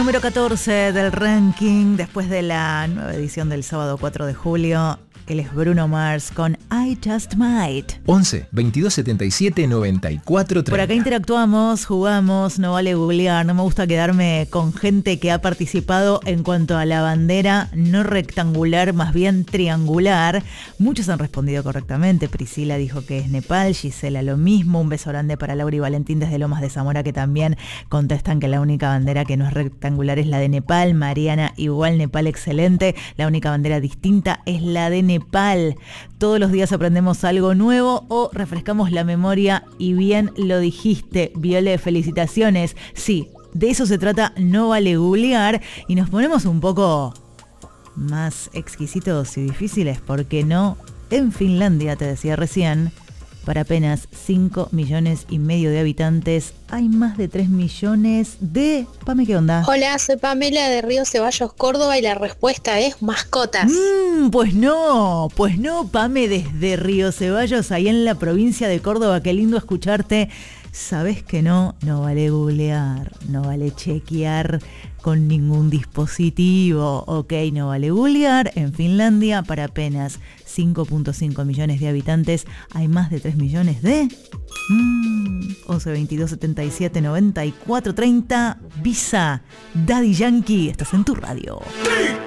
Número 14 del ranking, después de la nueva edición del sábado 4 de julio. Él es Bruno Mars con I Just Might. 11 22 77 94 30. Por acá interactuamos, jugamos, no vale googlear. No me gusta quedarme con gente que ha participado en cuanto a la bandera no rectangular, más bien triangular. Muchos han respondido correctamente. Priscila dijo que es Nepal, Gisela lo mismo. Un beso grande para Laura y Valentín desde Lomas de Zamora, que también contestan que la única bandera que no es rectangular es la de Nepal. Mariana, igual, Nepal excelente. La única bandera distinta es la de Nepal. Todos los días aprendemos algo nuevo o refrescamos la memoria, y bien lo dijiste, Viole, felicitaciones. Sí, de eso se trata, no vale googlear, y nos ponemos un poco más exquisitos y difíciles, porque no, en Finlandia, te decía recién, para apenas 5,5 millones de habitantes, hay más de 3 millones de... Pame, ¿qué onda? Hola, soy Pamela de Río Ceballos, Córdoba, y la respuesta es mascotas. Pues no, Pame, desde Río Ceballos, ahí en la provincia de Córdoba. Qué lindo escucharte. Sabes que no vale googlear, no vale chequear con ningún dispositivo, ok, no vale googlear. En Finlandia, para apenas 5,5 millones de habitantes, hay más de 3 millones de... 11 22 77 94 30. Visa, Daddy Yankee, estás en tu radio.